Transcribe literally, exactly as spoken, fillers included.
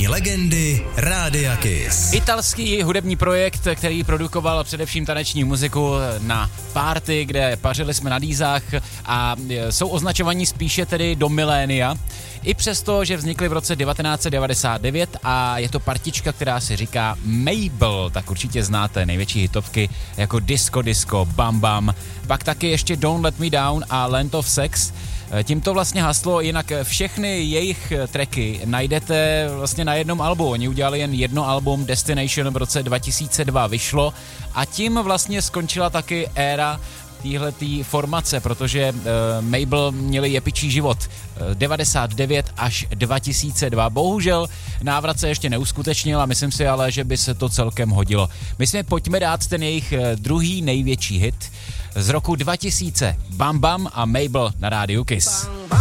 Hudební legendy Rádia Kiss. Italský hudební projekt, který produkoval především taneční muziku na party, kde pařili jsme na dýzách a jsou označovaní spíše tedy do milénia. I přesto, že vznikly v roce devatenáct set devadesát devět a je to partička, která se říká Mabel, tak určitě znáte největší hitovky jako Disco Disco, Bam Bam, pak taky ještě Don't Let Me Down a Land of Sex. Tímto vlastně haslo, jinak všechny jejich tracky najdete vlastně na jednom albu. Oni udělali jen jedno album, Destination v roce dva tisíce dva vyšlo a tím vlastně skončila taky éra týhletý formace, protože uh, Mabel měli jepičí život uh, devadesát devět až dva tisíce dva. Bohužel návrat se ještě neuskutečnil a myslím si ale, že by se to celkem hodilo. My si pojďme dát ten jejich uh, druhý největší hit z roku dva tisíce. Bam Bam a Mabel na rádiu Kiss.